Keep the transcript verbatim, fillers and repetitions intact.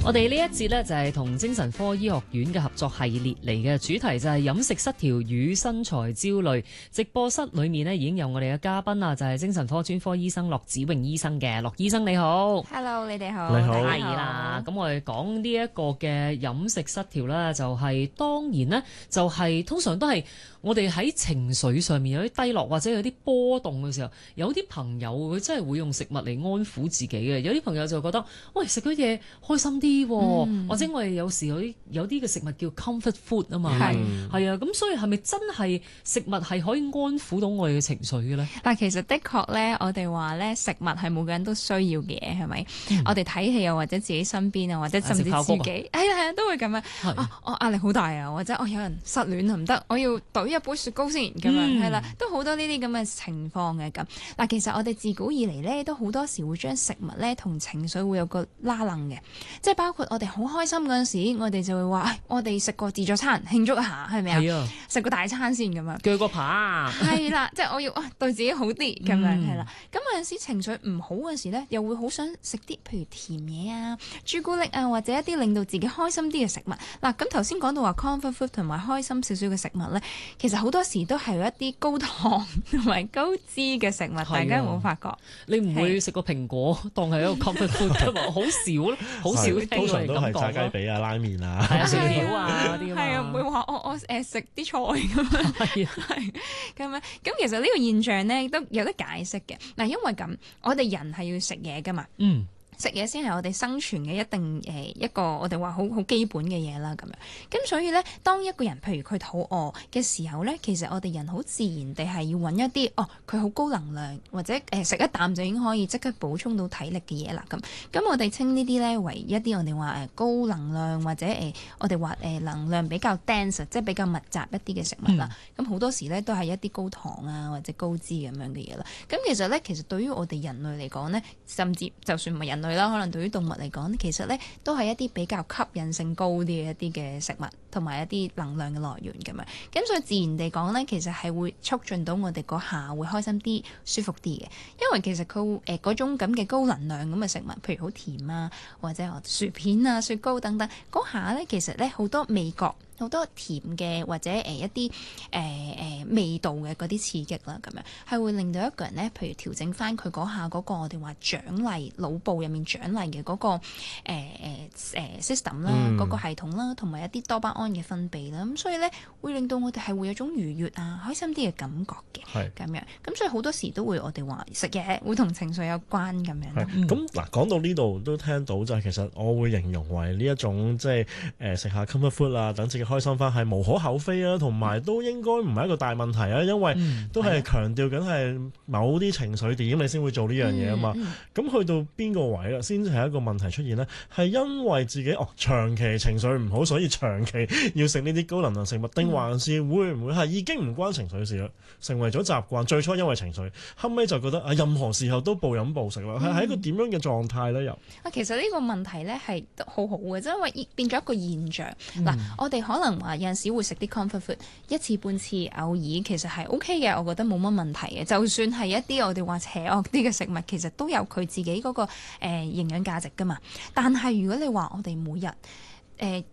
我哋呢一節呢，就係同精神科醫學院嘅合作系列嚟嘅，主題就係飲食失調與身材焦慮。直播室裏面呢，已經有我哋嘅嘉賓啦，就係精神科專科醫生樂子穎醫生嘅。樂醫生你好。 Hello， 你哋好。 你好。 係啦，咁我哋講呢一個嘅飲食失調啦，就係、是、當然呢，就係、是、通常都係我哋喺情緒上面有啲低落或者有啲波動嘅時候，有啲朋友佢真係會用食物嚟安撫自己嘅，有啲朋友就覺得喂，食嗰嘢開心啲、哦嗯，或者我哋有時有啲有啲嘅食物叫 comfort food 啊嘛，係係啊，咁所以係咪真係食物係可以安撫到我哋嘅情緒嘅咧？ 嗱，其實的確咧，我哋話咧食物係每個人都需要嘅嘢，係咪、嗯？我哋睇戲啊，或者自己身邊啊，或者甚至自己，係啊係啊，都會咁樣啊！我壓力好大啊，或者我有人失戀啊，唔得，我要懟一杯雪糕先咁樣，係、嗯、啦，都好多呢啲咁嘅情況嘅咁。嗱，其實我哋自古以嚟咧，都好多時會將食物咧同情緒會有個拉楞嘅，即係包括我哋好開心嗰陣時，我哋就會話，我哋食個自助餐慶祝一下，係咪啊？食個大餐先咁樣， 鋸個扒， 係啦，即係我要啊對自己好啲咁樣，係啦。咁有陣時情緒唔好嗰時咧，又會好想食啲譬如甜嘢啊、朱古力啊，或者一啲令到自己開心啲嘅食物。嗱，咁頭先講到話 comfort food 同埋開心少少嘅食物咧，其實好多時都係有一啲高糖同埋高脂嘅食物，大家有冇發覺？ 你唔會食個蘋果當係一個 comfort food 㗎嘛？好少咯，好少聽通常都係炸雞髀啊、拉麵啊、係啊、薯條啊嗰啲啊嘛。係啊， 唔會話我我誒食啲菜咁樣，係係咁樣。咁其實呢個現象咧都有得解釋嘅。嗱，因為咁，我哋人係要食嘢㗎嘛。嗯。食嘢先係我哋生存嘅一定誒一個我哋話好好基本嘅嘢啦，咁樣咁所以咧，當一個人譬如佢肚餓嘅時候咧，其實我哋人好自然地係要揾一啲哦，佢好高能量或者誒食、呃、一啖就已經可以即刻補充到體力嘅嘢啦。咁咁我哋稱呢啲咧為一啲我哋話誒高能量或者誒、呃、我哋話誒能量比較 dense 即係比較密集一啲嘅食物啦。咁、嗯、好多時咧都係一啲高糖啊或者高脂咁樣嘅嘢啦。咁其實咧，其實對於我哋人類嚟講咧，甚至就算唔係人類啦，可能對於動物嚟講，其實咧都係一啲比較吸引性高啲嘅一啲嘅食物，同埋一啲能量嘅來源咁樣。咁所以自然地講咧，其實係會促進到我哋嗰下會開心啲、舒服啲嘅。因為其實佢誒嗰種咁嘅高能量咁嘅食物，譬如好甜啊，或者薯片啊、雪糕等等，嗰下咧其實咧好多味覺。好多甜嘅或者誒、呃、一啲誒誒味道嘅嗰啲刺激啦，咁樣係會令到一個人咧，譬如調整翻佢嗰下嗰個我哋話獎勵腦部入面獎勵嘅嗰個誒誒誒 system 啦，嗰、嗯、個系統啦，同埋一啲多巴胺嘅分泌啦，咁所以咧會令到我哋係會有種愉悅啊、開心啲嘅感覺嘅，係咁樣。咁所以好多時都會我哋話食嘢會同情緒有關咁樣。 係咁嗱，講到呢度都聽到就係其實我會形容為呢一種即係誒食下 comfort food 啊，等自己開心翻係無可厚非啊，同埋都應該唔係一個大問題啊，因為都係強調緊係某啲情緒點你先會做呢樣嘢啊嘛。咁、嗯嗯、去到邊個位啦，先至係一個問題出現呢？係因為自己哦長期情緒唔好，所以長期要食呢啲高能量食物，定、嗯、還是會唔會係已經唔關情緒事啦，成為咗習慣？最初因為情緒，後尾就覺得啊，任何時候都暴飲暴食啦，係、嗯、係一個點樣嘅狀態咧？又啊，其實呢個問題咧係好好嘅，因為變咗一個現象。嗱、嗯，我哋可能話有陣時會食啲 comfort food， 一次半次偶爾其實係 OK 嘅，我覺得冇乜問題嘅。就算係一啲我哋話邪惡啲嘅食物，其實都有佢自己嗰、那個誒、呃、營養價值噶嘛。但係如果你話我哋每日誒、呃、